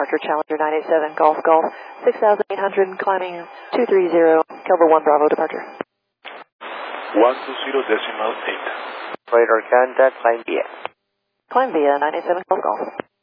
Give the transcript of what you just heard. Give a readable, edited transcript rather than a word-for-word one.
departure, Challenger 987, Golf Golf, 6,800, climbing 230, Kelvin 1 Bravo departure. 120.8. Radar contact, climb via. Climb via 987, Golf Golf.